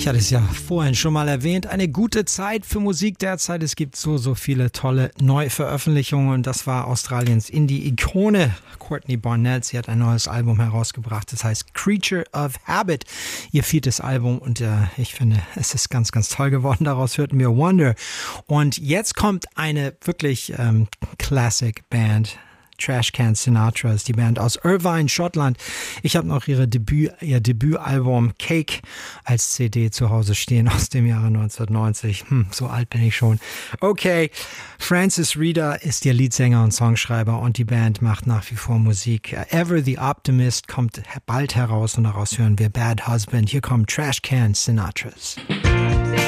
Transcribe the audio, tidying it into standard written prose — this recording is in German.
Ich hatte es ja vorhin schon mal erwähnt, eine gute Zeit für Musik derzeit. Es gibt so viele tolle Neuveröffentlichungen und das war Australiens Indie-Ikone Courtney Barnett. Sie hat ein neues Album herausgebracht, das heißt Creature of Habit, ihr 4. Album und ich finde, es ist ganz, ganz toll geworden. Daraus hörten wir Wonder und jetzt kommt eine wirklich Classic-Band. Trashcan Sinatra ist die Band aus Irvine, Schottland. Ich habe noch ihr Debütalbum Cake als CD zu Hause stehen aus dem Jahre 1990. So alt bin ich schon. Okay, Francis Reader ist ihr Leadsänger und Songschreiber und die Band macht nach wie vor Musik. Ever the Optimist kommt bald heraus und daraus hören wir Bad Husband. Hier kommen Trashcan Sinatras.